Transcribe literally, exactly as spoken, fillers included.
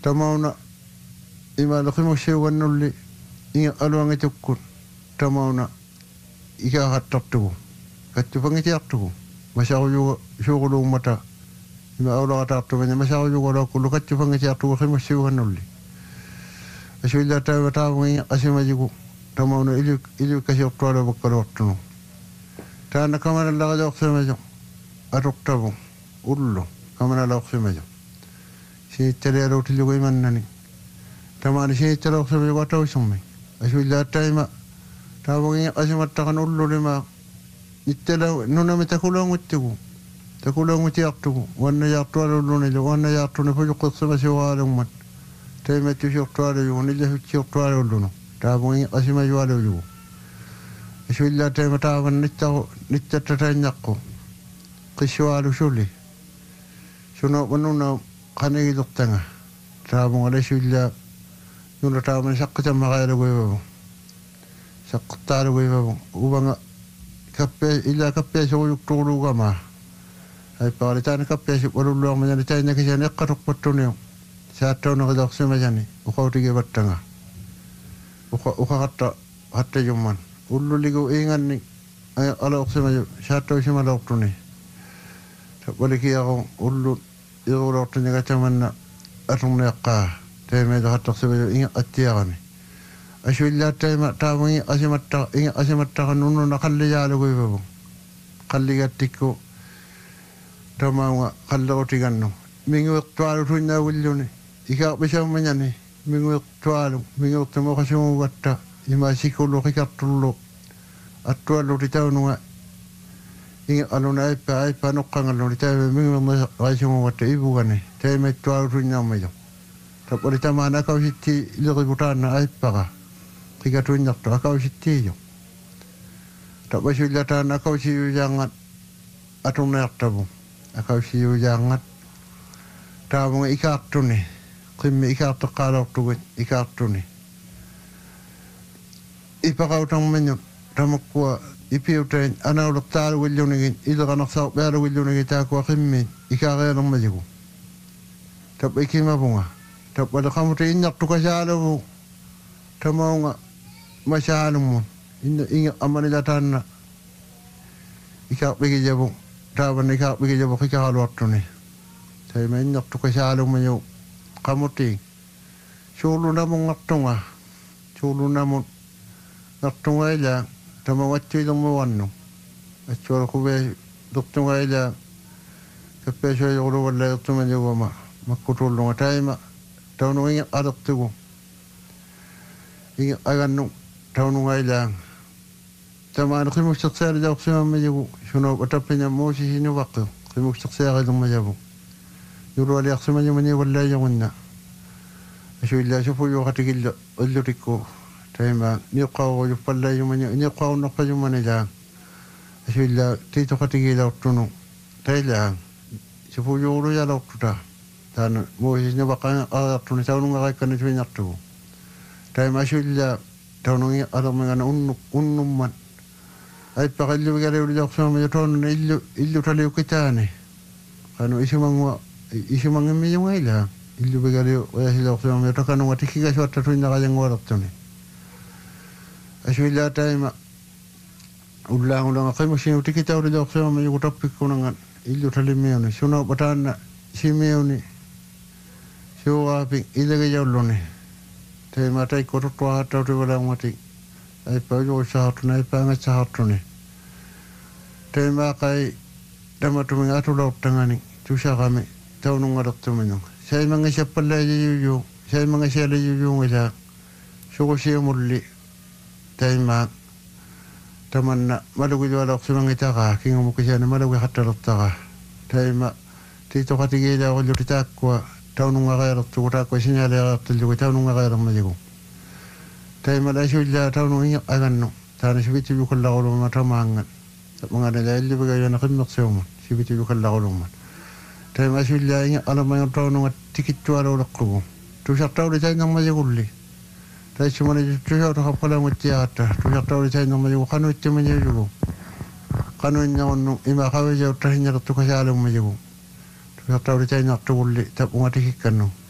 tamauna ima lakimo shewannulli inga aluanga tukkun tamauna ika hattartugu kattupangi tiartugu masharujuga shugulu mata ima awla gatartu manya masharujuga la kullu kattupangi tiartugu khimo shewannulli ashwilla tawa tawangi asimajigu tamauna ilu ilu kashirtu ala bakkalortunu tana kamana la gajaqsemajo atuktabu ullu kamana la oxsemajo si telero tilugo imannani tamani si telo oxsemajo wataw summi ashwilla taima tawangi asimattakan ullu lima ittela nunami takulonguttigu takulongutti yaqtugu wanna yaqtu ala ulluni wanna yaqtuni fujuqsema siwalummat taima tushirtu ala yunilla fuchirtu ala ullunu tawangi asimajo ala yugu ashwilla taima tawan nittago nittatatanyaqu qishwalu shuli suno wanuna qanigi doqtanga tawangi ashwilla nuna tawan shaqqata magayla goybabu shaqqata goybabu ubanga kappe illa kappe so yuktulu gama ay paritan kappe so walullu ma jani tayna ke jani qatuk pattune sa tawna gadax sima jani o xawtige battanga o o xatta hatta jumman ullu ligo inganni ay ala oxsima sa taw sima doqtune to waliki yago ullu yago doqtune ga tamanna atumne qa tayme do hatta sima in attiyani ashwilla tayma tawangi asimatta in asimatta nunu na khalli jalu goybabu khalli gattikko tamawa khallo tiganno mingu twalu tunna wulluni ika bisham manyani mingu twalu mingu tamo khashu watta ima sikulu khikatullo atwalu titawnu in aluna ipa ipa nokkangallo titawe mingu khashu watta ibugane tayme twalu tunna mayo tapori tamana kawsitti ligibutana ipa tiga tunyak to akau sitiyo tak basulah tan akau siu jangat atung nak tabu akau siu jangat tabu ikak tu ni kimi ikak tu kalau tu ikak tu ni ipa kau tang menyuk tamu kuah ipi utain anak doktor william ni itu kan nak baru william ni tak kuah kimi ikak yang majuku tak ikima bunga tak pada kamu tinyak tu kasalu tamu ngak masyaalum inga inga amani datana ika bigi jabu taban ika bigi jabu ika halwatuni tay men nyaktu ko saalum yo kamuti chulu namu ngaktunga chulu namu ngaktunga ila tama waccu dum wannu accu ko be doktunga ila kape so yo ro wala tuma yo ma makutul no tayma tawno inga adaptugo inga agannu tawnu ngailang tamaan khimuk shakhsiyar jaw khimam majibu shuno batapnya moshi hinu waqo khimuk shakhsiyar dum majibu yuru ali khimam mani walla yawna ashu illa shufu yo khatigil ullutiko tayma ni qaw yo palla yumani ni qaw no qajumani la ashu illa tito khatigil tunu tayla shufu yo ru ya lokta tan moshi ni waqa tunu tawnu ngai kan tu nyaktu tayma ashu illa tawnongi adamanga unnu unnumman ay pagallu gale ul joxsama yo ton illu illu tale kitane kanu isumangwa isumang mi yungila illu gale ya joxsama yo takanu wati kiga shotta tunna ga ngorok tuni ashwilla tayma ullahu la qamu shi utikita ul joxsama yo topik kunanga illu tale miyoni suno batana simiyoni showapi ilaga jawloni te matai koto toa tau te wala ngati ai pa yo sa hatu nei pa nga sa hatu ni te ma kai dama tu nga tu lo tangani tu sa game tau nu ngara tu menyo sai manga sa palla yu yu sai manga sa le yu yu ngala so ko si mulli te ma tamanna malugu jo la khsuma ngita ka kinga mu kishana malugu hatta ta te ma ti to khati ge ja wala ti takwa taunu ngara tu ta ko sinyale tu ju taunu ngara ma jigo tayma la shulla taunu ngi aganno tana shibiti ju kullu gulu ma tamanga manga da illi biga yana khimmi qsewma shibiti ju kullu gulu ma tayma shulla ngi ala ma taunu tikittu ala laqbu tu shattaw li tayna ma jigulli tay chumane tu shaw ta khapala mutiyata tu shattaw li tayna ma jigu khanu itti ma jigu khanu nyawnu ima khawe jaw tahinya tu ka shalum ma jigu shattaw li tayna tu gulli tabu ma tikikkanno